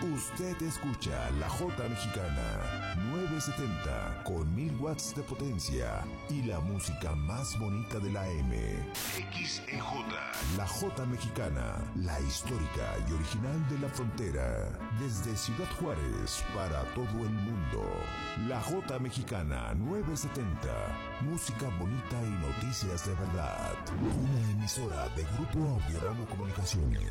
Usted escucha la Jota Mexicana 970 con 1000 watts de potencia y la música más bonita de la M. XEJ. La Jota Mexicana, la histórica y original de la frontera. Desde Ciudad Juárez para todo el mundo. La Jota Mexicana 970. Música bonita y noticias de verdad. Una emisora de Grupo Audiorama Comunicaciones.